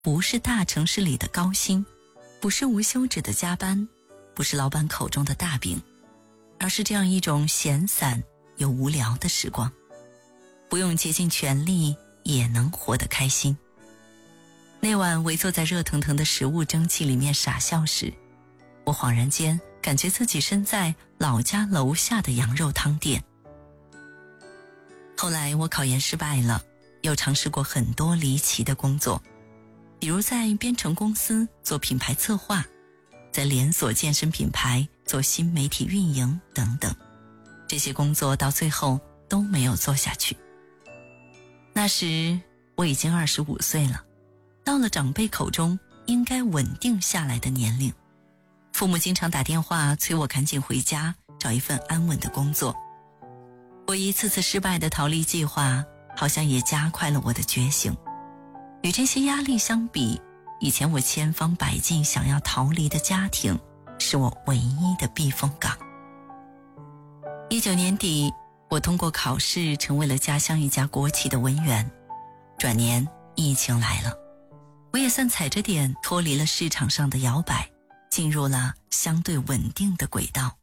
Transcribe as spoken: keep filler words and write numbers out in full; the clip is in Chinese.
不是大城市里的高薪，不是无休止的加班，不是老板口中的大饼，而是这样一种闲散又无聊的时光，不用竭尽全力也能活得开心。那晚围坐在热腾腾的食物蒸汽里面傻笑时，我恍然间感觉自己身在老家楼下的羊肉汤店。后来我考研失败了，又尝试过很多离奇的工作，比如在编程公司做品牌策划，在连锁健身品牌做新媒体运营等等，这些工作到最后都没有做下去。那时我已经二十五岁了，到了长辈口中应该稳定下来的年龄，父母经常打电话催我赶紧回家找一份安稳的工作。我一次次失败的逃离计划好像也加快了我的觉醒。与这些压力相比，以前我千方百计想要逃离的家庭是我唯一的避风港。一九年底，我通过考试成为了家乡一家国企的文员。转年疫情来了，我也算踩着点脱离了市场上的摇摆，进入了相对稳定的轨道。